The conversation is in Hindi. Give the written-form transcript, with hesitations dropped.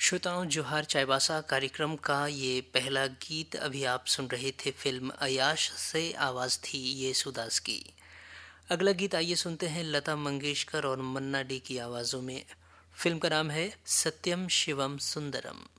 श्रोताओं, जोहार चायबासा कार्यक्रम का ये पहला गीत अभी आप सुन रहे थे। फिल्म अयाश से आवाज़ थी ये सुदास की। अगला गीत आइए सुनते हैं लता मंगेशकर और मन्ना डे की आवाज़ों में। फिल्म का नाम है सत्यम शिवम सुंदरम।